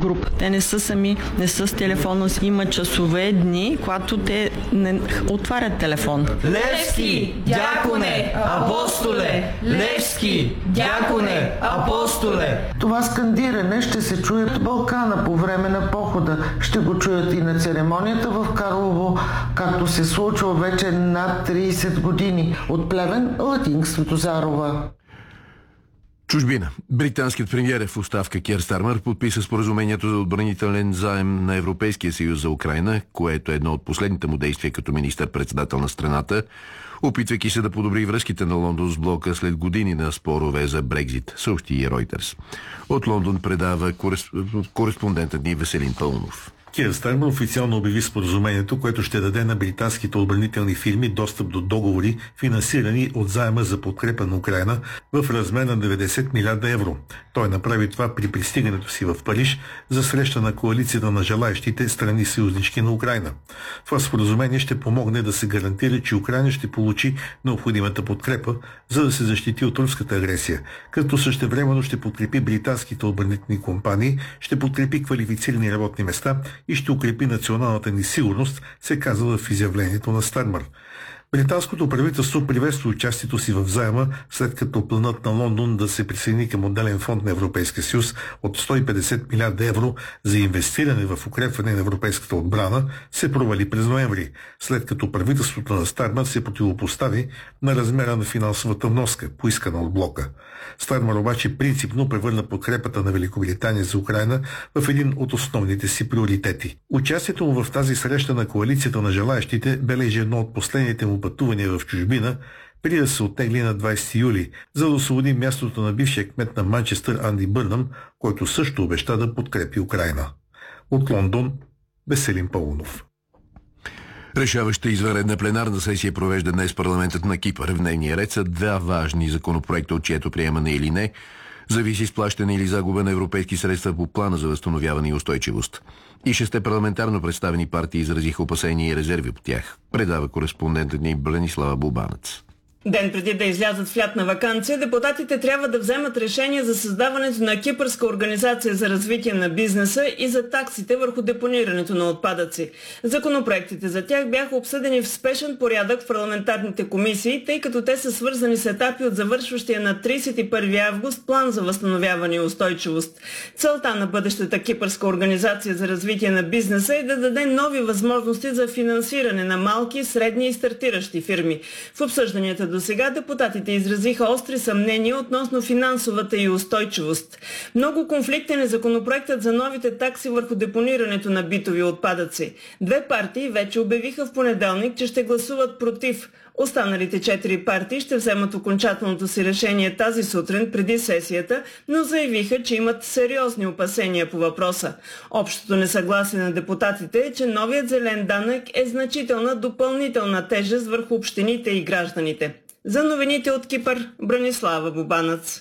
група. Те не са сами, не са с телефона си. Има часове, дни, когато те не отварят телефон. Левски, дяконе, апостоле! Левски, дяконе, апостоле! Това скандиране ще се чуе от Балкана по време на похода. Ще го чуят и на церемонията в Карлово, както се случва вече над 30 години. От Плевен, Латинка Светозарова. Чужбина. Британският премиер в оставка Кер Стармер подписа споразумението за отбранителен заем на Европейския съюз за Украйна, което е едно от последните му действия като министър-председател на страната, опитвайки се да подобри връзките на Лондон с блока след години на спорове за Брекзит, съобщи и Ройтерс. От Лондон предава кореспондентът ни Веселин Пълнов. Кир Стармер официално обяви споразумението, което ще даде на британските отбранителни фирми достъп до договори, финансирани от заема за подкрепа на Украйна в размер на 90 милиарда евро. Той направи това при пристигането си в Париж за среща на коалицията на желаещите страни съюзнички на Украйна. Това споразумение ще помогне да се гарантира, че Украйна ще получи необходимата подкрепа, за да се защити от руската агресия, като същевременно ще подкрепи британските отбранителни компании, ще подкрепи квалифицирани работни места и ще укрепи националната ни сигурност, се казва в изявлението на Стармер. Британското правителство приветства участието си в заема, след като планът на Лондон да се присъедини към отделен фонд на Европейския съюз от 150 милиарда евро за инвестиране в укрепване на европейската отбрана се провали през ноември, след като правителството на Стармер се противопостави на размера на финансовата вноска, поискана от блока. Стармер обаче принципно превърна подкрепата на Великобритания за Украйна в един от основните си приоритети. Участието му в тази среща на коалицията на желаещите бележи едно от последните му пътувания в чужбина, преди да се оттегли на 20 юли, за да освободи мястото на бившия кмет на Манчестър Анди Бърнъм, който също обеща да подкрепи Украйна. От Лондон, Веселин Пълнов. Решаваща извънредна пленарна сесия провежда днес парламентът на Кипър. В дневния ред са два важни законопроекта, от чието приемане или не зависи изплащане или загуба на европейски средства по плана за възстановяване и устойчивост. И 6 парламентарно представени партии изразиха опасения и резерви по тях. Предава кореспондентът ни Бранислава Бубанец. Ден преди да излязат в лятна ваканция, депутатите трябва да вземат решение за създаването на Кипърска организация за развитие на бизнеса и за таксите върху депонирането на отпадъци. Законопроектите за тях бяха обсъдени в спешен порядък в парламентарните комисии, тъй като те са свързани с етапи от завършващия на 31 август план за възстановяване и устойчивост. Целта на бъдещата Кипърска организация за развитие на бизнеса е да даде нови възможности за финансиране на малки, средни и стартиращи фирми. В обсъжданията до сега депутатите изразиха остри съмнения относно финансовата и устойчивост. Много конфликтен е законопроектът за новите такси върху депонирането на битови отпадъци. Две партии вече обявиха в понеделник, че ще гласуват против. Останалите 4 партии ще вземат окончателното си решение тази сутрин преди сесията, но заявиха, че имат сериозни опасения по въпроса. Общото несъгласие на депутатите е, че новият зелен данък е значителна допълнителна тежест върху общините и гражданите. За новините от Кипър, Бранислава Бубанец.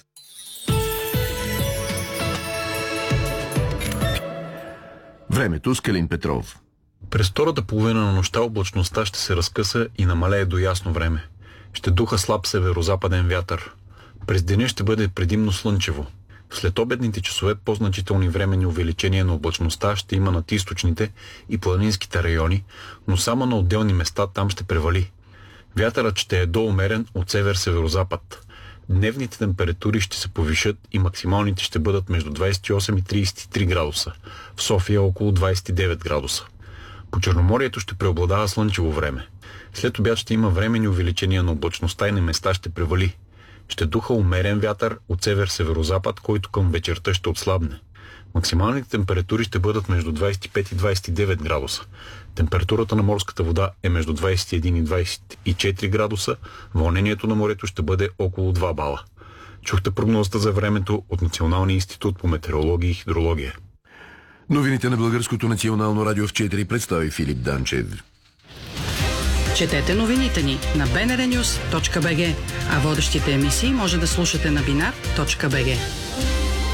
Времето с Калин Петров. През втората половина на нощта облачността ще се разкъса и намалее до ясно време. Ще духа слаб северо-западен вятър. През деня ще бъде предимно слънчево. В следобедните часове по-значителни временни увеличения на облачността ще има над източните и планинските райони, но само на отделни места там ще превали. Вятърът ще е доумерен от север-северозапад. Дневните температури ще се повишат и максималните ще бъдат между 28 и 33 градуса. В София около 29 градуса. По Черноморието ще преобладава слънчево време. След обяд ще има временни увеличения на облачността и на места ще превали. Ще духа умерен вятър от север-северозапад, който към вечерта ще отслабне. Максималните температури ще бъдат между 25 и 29 градуса. Температурата на морската вода е между 21 и 24 градуса. Вълнението на морето ще бъде около 2 бала. Чухте прогнозата за времето от Националния институт по метеорология и хидрология. Новините на Българското национално радио в 4 представи Филип Данчев. Четете новините ни на bnrnews.bg, а водещите емисии може да слушате на binar.bg.